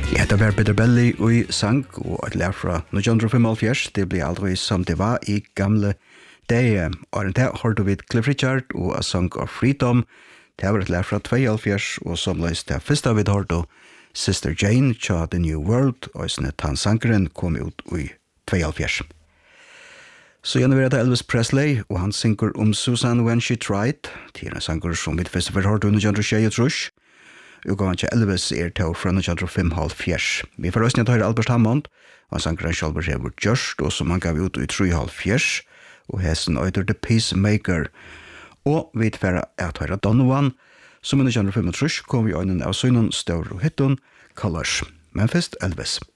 Ja, det var Peter Belli og i sang, og et lær fra 1975, det ble aldri som det var i gamle dager. Og det har du vidt Cliff Richard og A Song of Freedom, det var et lær fra 72, og som løs det første vi har du Sister Jane, tja The New World, og sånn at han sangeren kom ut i 72. Så gjerne vil jeg Elvis Presley, og han synger Susan When She Tried, til en sanger som vi først har hørt under John Rushe og Trush. Utgåvan til Elvis til fra 1975. Vi får også høre Albert Hammond, og han sanger han selv har gjørst, og som han gav ut i 73, og hesten øyder The Peacemaker. Og vi får høre Donovan, som under 1975 kom i øynene av sønnen Stør og Hitton, Colors. Men først Elvis.